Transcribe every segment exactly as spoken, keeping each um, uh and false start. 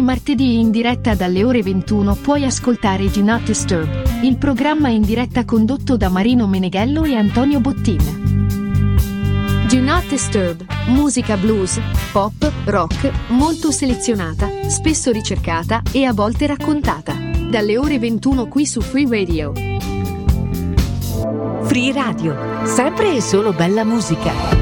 martedì in diretta dalle ore ventuno puoi ascoltare Do Not Disturb, il programma in diretta condotto da Marino Meneghello e Antonio Bottin. Do Not Disturb, musica blues, pop, rock, molto selezionata, spesso ricercata e a volte raccontata. Dalle ore ventuno qui su Free Radio. Free Radio, sempre e solo bella musica.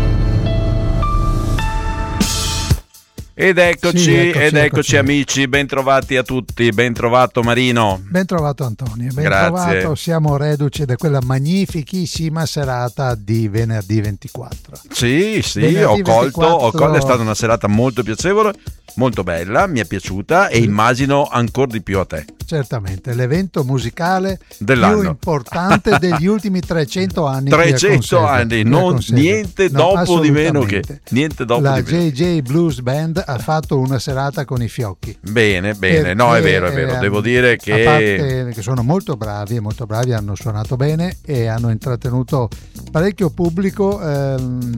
Ed eccoci, Sì, eccoci, ed eccoci, eccoci amici, ben trovati a tutti, ben trovato Marino. Ben trovato Antonio, ben Grazie. trovato, siamo reduci da quella magnifichissima serata di venerdì ventiquattro. Sì, sì, Venerdì ho colto, ventiquattro ho colto, è stata una serata molto piacevole, molto bella, mi è piaciuta e immagino ancora di più a te. Certamente, l'evento musicale Dell'anno. più importante degli ultimi trecento anni. trecento anni, non, niente No, dopo di meno che niente dopo la di meno. J J Blues Band ha fatto una serata con i fiocchi. Bene, bene, no, è vero, è vero, eh, devo dire che... A parte che sono molto bravi, molto bravi, hanno suonato bene e hanno intrattenuto parecchio pubblico, ehm,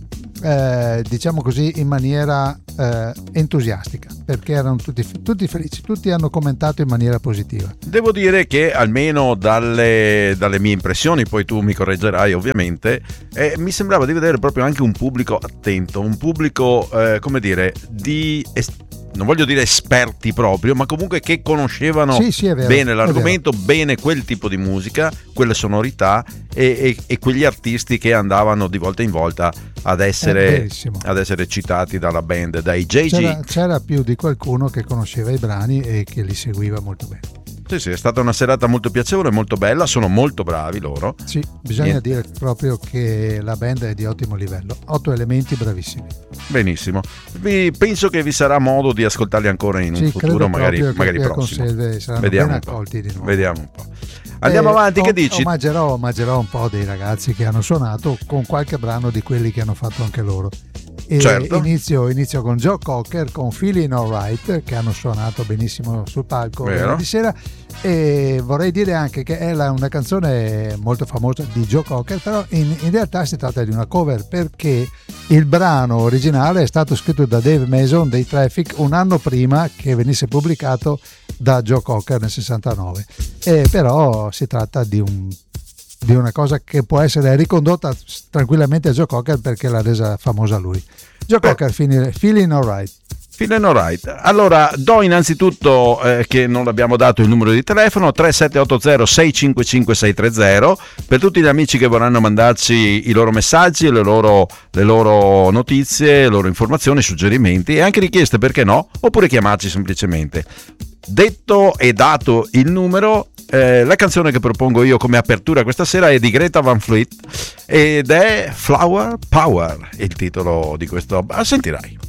eh, diciamo così, in maniera eh, entusiastica, perché erano tutti, tutti felici, tutti hanno commentato in maniera positiva. Devo dire che almeno dalle, dalle mie impressioni, poi tu mi correggerai ovviamente, eh, mi sembrava di vedere proprio anche un pubblico attento, un pubblico, eh, come dire, di... est- non voglio dire esperti proprio, ma comunque che conoscevano Sì, sì, è vero, bene è l'argomento, bene quel tipo di musica, quelle sonorità e, e, e quegli artisti che andavano di volta in volta ad essere, ad essere citati dalla band, dai J J. C'era, c'era più di qualcuno che conosceva i brani e che li seguiva molto bene. Sì, sì, è stata una serata molto piacevole, molto bella, sono molto bravi loro. Sì, bisogna Niente. dire proprio che la band è di ottimo livello, otto elementi bravissimi. Benissimo, vi, penso che vi sarà modo di ascoltarli ancora in un Sì, futuro, credo magari, proprio che magari qui a prossimo. Conselve saranno Vediamo ben un po'. accolti di nuovo. Vediamo un po'. Andiamo Eh, avanti, che om- dici? Omaggerò, omaggerò un po' dei ragazzi che hanno suonato con qualche brano di quelli che hanno fatto anche loro. E Certo. inizio, inizio con Joe Cocker con Feeling Alright, che hanno suonato benissimo sul palco Vero. venerdì sera, e vorrei dire anche che è la- una canzone molto famosa di Joe Cocker, però in, in realtà si tratta di una cover, perché il brano originale è stato scritto da Dave Mason dei Traffic un anno prima che venisse pubblicato da Joe Cocker nel sessantanove, e però si tratta di un di una cosa che può essere ricondotta tranquillamente a Joe Cocker perché l'ha resa famosa lui. Joe Beh. Cocker, Feeling Feeling Alright. Feeling Alright. Allora, do innanzitutto eh, che non abbiamo dato il numero di telefono tre sette otto zero sei cinque cinque sei tre zero per tutti gli amici che vorranno mandarci i loro messaggi, le loro, le loro notizie, le loro informazioni, suggerimenti e anche richieste, perché no, oppure chiamarci semplicemente. Detto e dato il numero, eh, la canzone che propongo io come apertura questa sera è di Greta Van Fleet ed è Flower Power, il titolo di questo. Ah, sentirai.